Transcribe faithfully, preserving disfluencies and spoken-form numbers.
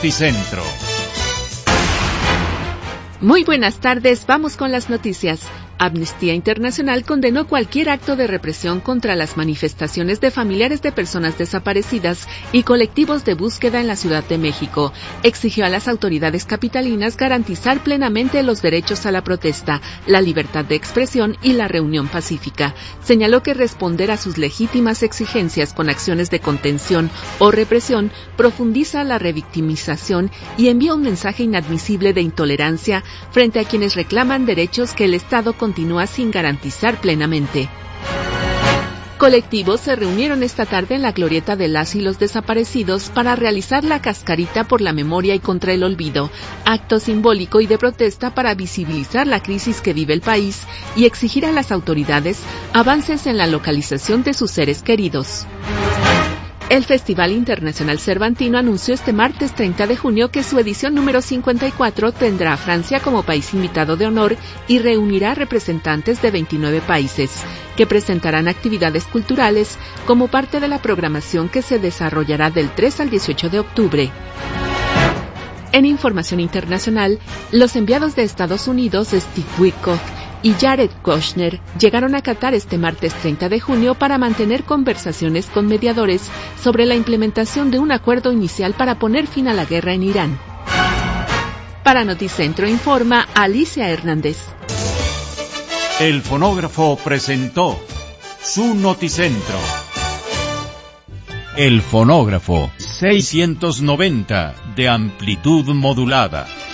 Noticentro. Muy buenas tardes, vamos con las noticias. Amnistía Internacional condenó cualquier acto de represión contra las manifestaciones de familiares de personas desaparecidas y colectivos de búsqueda en la Ciudad de México. Exigió a las autoridades capitalinas garantizar plenamente los derechos a la protesta, la libertad de expresión y la reunión pacífica. Señaló que responder a sus legítimas exigencias con acciones de contención o represión profundiza la revictimización y envía un mensaje inadmisible de intolerancia frente a quienes reclaman derechos que el Estado continúa sin garantizar plenamente. Colectivos se reunieron esta tarde en la glorieta de las y los desaparecidos para realizar la cascarita por la memoria y contra el olvido, acto simbólico y de protesta para visibilizar la crisis que vive el país y exigir a las autoridades avances en la localización de sus seres queridos. El Festival Internacional Cervantino anunció este martes treinta de junio que su edición número cincuenta y cuatro tendrá a Francia como país invitado de honor y reunirá representantes de veintinueve países, que presentarán actividades culturales como parte de la programación que se desarrollará del tres al dieciocho de octubre. En información internacional, los enviados de Estados Unidos, Steve Witkoff y Jared Kushner, llegaron a Qatar este martes treinta de junio para mantener conversaciones con mediadores sobre la implementación de un acuerdo inicial para poner fin a la guerra en Irán. Para Noticentro informa Alicia Hernández. El fonógrafo presentó su Noticentro. El fonógrafo seiscientos noventa de amplitud modulada.